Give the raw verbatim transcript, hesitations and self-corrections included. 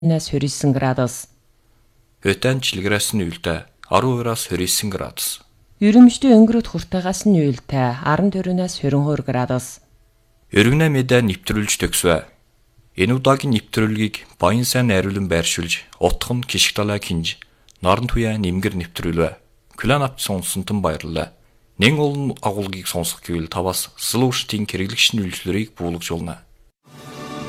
нас двадцать девять градус. Өтөн чилгэрээс нь уйлдаа арван двураас двадцать девять градус. Ерөмжтэй өнгөрөд хуртагаас нь уйлтай десять четыре-аас двадцать deux градус. Өргөнөө мэдээ нэвтрүүлж төгсвэ. Энэ удаагийн нэвтрүүлгийг Баян сайн найруулан байршуулж, утхан Кишг далай кинж, Наран туяа нэмгэр нэвтрүүлвэ. Клан авт сонсонтон баярлалаа. Нэн олон агуулгыг сонсох гэвэл таваас Слуштийн хэрэглэгч нөлөөллөрийг буулгаж болно.